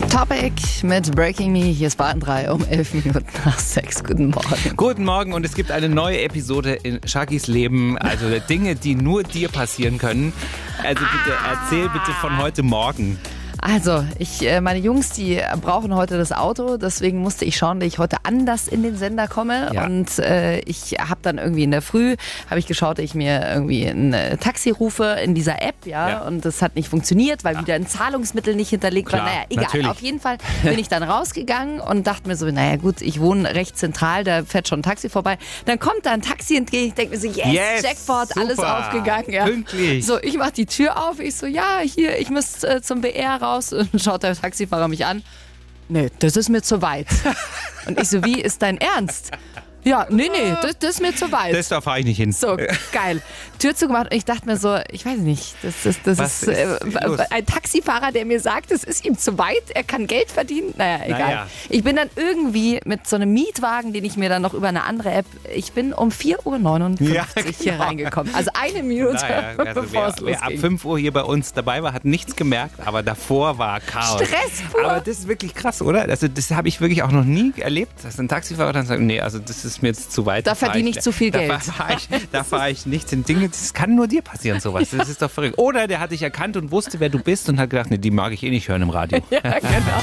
Topic mit Breaking Me. Hier ist Bayern 3 um 11 Minuten nach 6. Guten Morgen. Guten Morgen und es gibt eine neue Episode in Shagis Leben. Also Dinge, die nur dir passieren können. Also bitte erzähl bitte von heute Morgen. Also, meine Jungs, die brauchen heute das Auto, deswegen musste ich schauen, dass ich heute anders in den Sender komme. Ja. Und ich habe dann irgendwie in der Früh, geschaut, dass ich mir irgendwie ein Taxi rufe in dieser App, ja. Und das hat nicht funktioniert, weil wieder ein Zahlungsmittel nicht hinterlegt war. Klar, Naja, egal. natürlich. Auf jeden Fall bin ich dann rausgegangen und dachte mir so, naja gut, ich wohne recht zentral, da fährt schon ein Taxi vorbei. Dann kommt da ein Taxi entgegen, ich denke mir so, yes, Jackpot, super, alles aufgegangen. Ja. Pünktlich. So, ich mach die Tür auf, ich so, ja, hier, ich muss zum BR raus. Und schaut der Taxifahrer mich an. Nee, das ist mir zu weit. Und ich so, wie, ist dein Ernst? Ja, nee, das ist mir zu weit. Da fahre ich nicht hin. So, geil. Tür zugemacht und ich dachte mir so, ich weiß nicht, das ist los? ein Taxifahrer, der mir sagt, es ist ihm zu weit, er kann Geld verdienen. Naja, egal. Naja. Ich bin dann irgendwie mit so einem Mietwagen, den ich mir dann noch über eine andere App, ich bin um 4:59 Uhr hier genau. reingekommen. Also eine Minute, Naja, also bevor es wer ab losging. 5 Uhr hier bei uns dabei war, hat nichts gemerkt, aber davor war Chaos. Stress pur. Aber das ist wirklich krass, oder? Also das habe ich wirklich auch noch nie erlebt, dass ein Taxifahrer dann sagt, nee, also das ist mir jetzt zu weit. Da verdiene ich zu viel Geld. Da fahre ich nicht. Sind Dinge, das kann nur dir passieren, sowas. Das ist doch verrückt. Oder der hat dich erkannt und wusste, wer du bist und hat gedacht, nee, die mag ich eh nicht hören im Radio. Ja, genau.